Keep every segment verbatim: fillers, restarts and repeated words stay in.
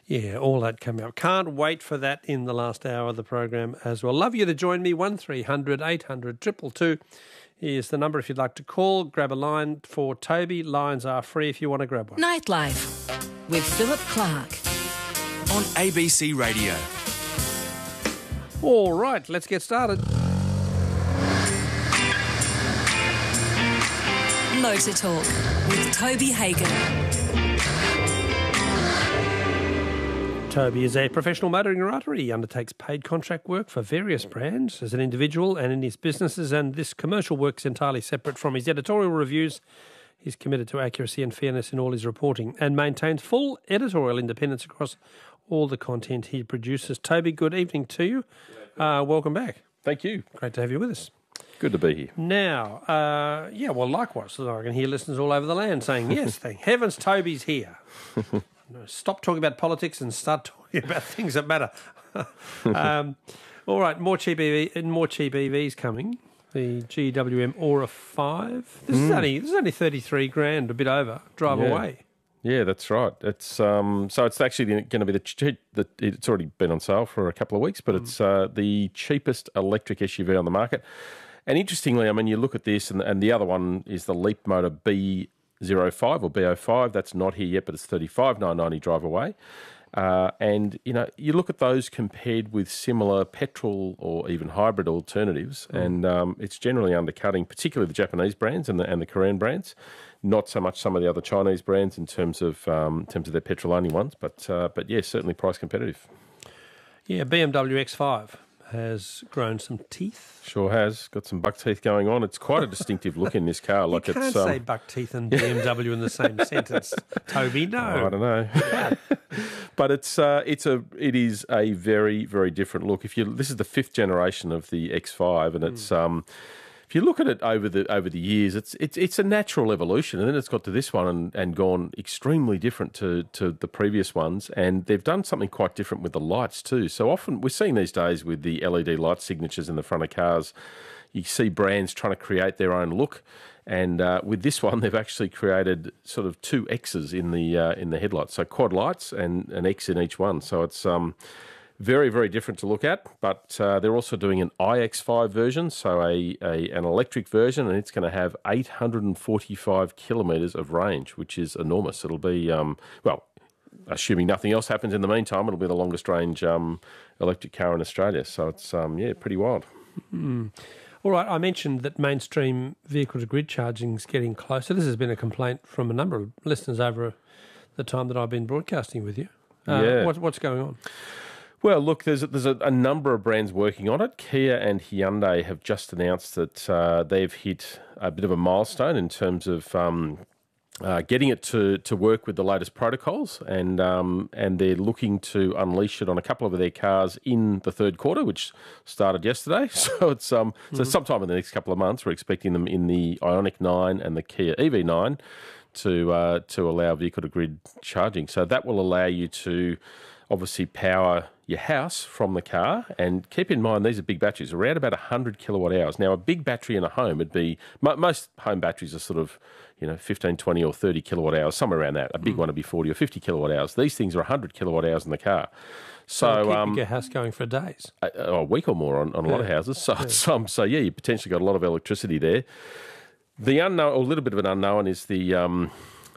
Yeah, all that coming up. Can't wait for that in the last hour of the program as well. Love you to join me. one three hundred eight hundred two two two is the number if you'd like to call. Grab a line for Toby. Lines are free if you want to grab one. Nightlife with Philip Clark on A B C Radio. All right, let's get started. Motor Talk with Toby Hagan. Toby is a professional motoring writer. He undertakes paid contract work for various brands as an individual and in his businesses, and this commercial work is entirely separate from his editorial reviews. He's committed to accuracy and fairness in all his reporting and maintains full editorial independence across all the content he produces. Toby, good evening to you. Uh, welcome back. Thank you. Great to have you with us. Good to be here. Now, uh, yeah, well, likewise, I can hear listeners all over the land saying, yes, thank heavens Toby's here. Stop talking about politics and start talking about things that matter. um, all right, more cheap E V, more cheap E Vs coming. The G W M Aura five. This mm. is only this is only thirty-three grand, a bit over. Drive yeah. away. Yeah, that's right. It's um, so it's actually going to be the cheap. The, it's already been on sale for a couple of weeks, but mm. it's uh, the cheapest electric S U V on the market. And interestingly, I mean, you look at this, and, and the other one is the Leapmotor B zero five or B zero five. That's not here yet, but it's thirty-five thousand nine hundred ninety drive away. Uh, and, you know, you look at those compared with similar petrol or even hybrid alternatives, mm. and um, it's generally undercutting, particularly the Japanese brands and the, and the Korean brands, not so much some of the other Chinese brands in terms of um, in terms of their petrol-only ones, but, uh, but yeah, certainly price competitive. Yeah, B M W X five has grown some teeth. Sure has. Got some buck teeth going on. It's quite a distinctive look in this car. Like you can't it's, say um... buck teeth and B M W in the same sentence, Toby. No, oh, I don't know. But it's uh, it's a it is a very very different look. If you this is the fifth generation of the X five, and it's mm. um. If you look at it over the over the years, it's it's it's a natural evolution, and then it's got to this one and, and gone extremely different to, to the previous ones, and they've done something quite different with the lights too. So often we're seeing these days with the L E D light signatures in the front of cars, you see brands trying to create their own look, and uh, with this one they've actually created sort of two X's in the uh, in the headlights, so quad lights and an X in each one. So it's um. Very, very different to look at, but uh, they're also doing an I X five version, so a, a an electric version, and it's going to have eight hundred forty-five kilometres of range, which is enormous. It'll be, um, well, assuming nothing else happens in the meantime, it'll be the longest range um, electric car in Australia. So it's, um, yeah, pretty wild. Mm. All right, I mentioned that mainstream vehicle-to-grid charging is getting closer. This has been a complaint from a number of listeners over the time that I've been broadcasting with you. Uh, yeah. What, what's going on? Well, look, there's a, there's a, a number of brands working on it. Kia and Hyundai have just announced that uh, they've hit a bit of a milestone in terms of um, uh, getting it to, to work with the latest protocols, and um, and they're looking to unleash it on a couple of their cars in the third quarter, which started yesterday. So it's um mm-hmm. so sometime in the next couple of months, we're expecting them in the Ioniq nine and the Kia E V nine to uh, to allow vehicle-to-grid charging. So that will allow you to obviously power your house from the car, and keep in mind these are big batteries, around about one hundred kilowatt hours. Now, a big battery in a home would be, most home batteries are sort of, you know, fifteen, twenty or thirty kilowatt hours, somewhere around that. A big mm. one would be forty or fifty kilowatt hours. These things are one hundred kilowatt hours in the car. So, so keep um, your house going for days. A, a week or more on, on a yeah. lot of houses. So, yeah. so, so, yeah, you potentially got a lot of electricity there. The unknown, or a little bit of an unknown, is the... Um,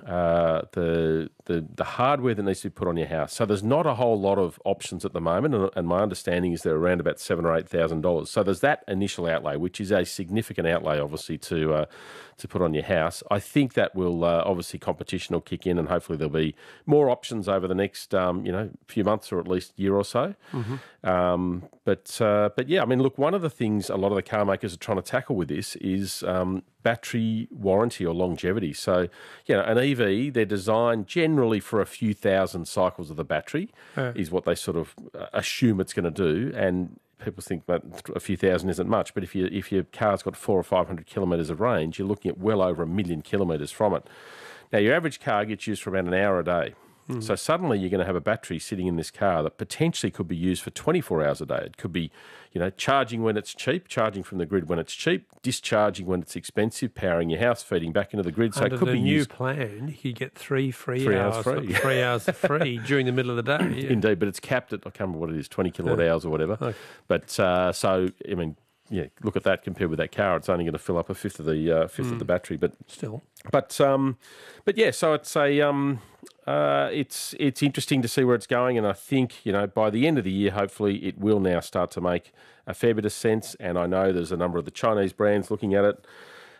Uh, the, the the hardware that needs to be put on your house. So there's not a whole lot of options at the moment, and, and my understanding is they're around about seven or eight thousand dollars. So there's that initial outlay, which is a significant outlay, obviously, to uh, to put on your house. I think that will uh, obviously competition will kick in, and hopefully there'll be more options over the next um, you know few months or at least year or so. Mm-hmm. Um, but uh, but yeah, I mean, look, one of the things a lot of the car makers are trying to tackle with this is um, battery warranty or longevity. So, you know, an E V, they're designed generally for a few thousand cycles of the battery, yeah. is what they sort of assume it's going to do. And people think that a few thousand isn't much, but if you if your car's got four or five hundred kilometres of range, you're looking at well over a million kilometres from it. Now, your average car gets used for about an hour a day. Mm. So suddenly you're going to have a battery sitting in this car that potentially could be used for twenty-four hours a day. It could be, you know, charging when it's cheap, charging from the grid when it's cheap, discharging when it's expensive, powering your house, feeding back into the grid. So Under it could the be new used. plan, you get three free, Three hours, hours free. three hours free during the middle of the day. Yeah. Indeed, but it's capped at, I can't remember what it is, twenty kilowatt hours or whatever. Okay. But uh, so, I mean, yeah, look at that compared with that car. It's only going to fill up a fifth of the uh, fifth mm. of the battery, but still. But um, but yeah, so it's a um, uh, it's it's interesting to see where it's going, and I think you know by the end of the year, hopefully, it will now start to make a fair bit of sense. And I know there's a number of the Chinese brands looking at it.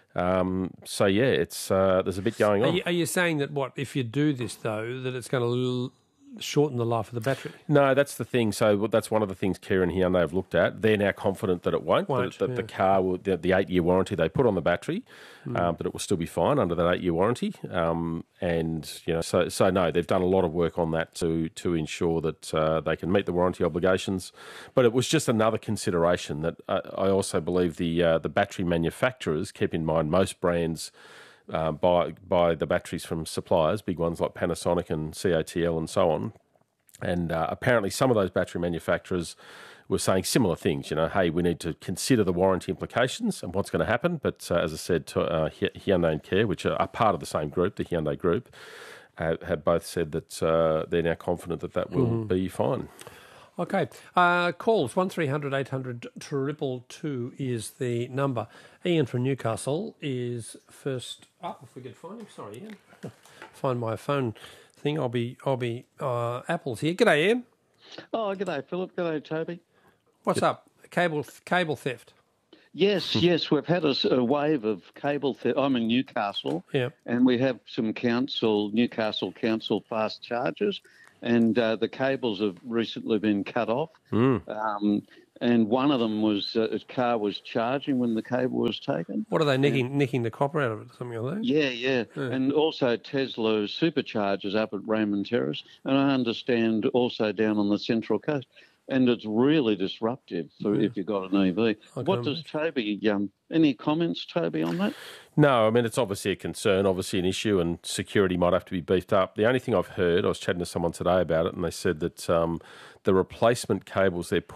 Um, so yeah, it's uh, there's a bit going on. Are you, are you saying that what if you do this though, that it's going to shorten the life of the battery? No, that's the thing. So that's one of the things Kia and Hyundai have looked at. They're now confident that it won't, won't that, that yeah. the car, will, the, the eight-year warranty they put on the battery, mm. um, that it will still be fine under that eight-year warranty. Um, and, you know, so, so no, they've done a lot of work on that to to ensure that uh, they can meet the warranty obligations. But it was just another consideration that uh, I also believe the uh, the battery manufacturers, keep in mind most brands Uh, buy buy the batteries from suppliers, big ones like Panasonic and C A T L and so on. And uh, apparently some of those battery manufacturers were saying similar things, you know, hey, we need to consider the warranty implications and what's going to happen. But uh, as I said, to, uh, Hyundai and Kia, which are, are part of the same group, the Hyundai group, uh, have both said that uh, they're now confident that that will mm. be fine. Okay. Uh, calls, one three hundred eight hundred two two two is the number. Ian from Newcastle is first up. If we could find him. Sorry, Ian. Find my phone thing. I'll be, I'll be, uh, Apple's here. G'day, Ian. Oh, g'day, Philip. G'day, Toby. What's Good. up? Cable, cable theft. Yes, yes, we've had a, a wave of cable theft. I'm in Newcastle. Yeah. And we have some council, Newcastle Council fast chargers. And uh, the cables have recently been cut off. Mm. Um, and one of them was, uh, his car was charging when the cable was taken. What are they, nicking and, nicking the copper out of it, something like that? Yeah, yeah, yeah. And also Tesla superchargers up at Raymond Terrace. And I understand also down on the Central Coast. And it's really disruptive for yeah. if you've got an E V. What does Toby, um, any comments, Toby, on that? No, I mean, it's obviously a concern, obviously an issue, and security might have to be beefed up. The only thing I've heard, I was chatting to someone today about it, and they said that um, the replacement cables they're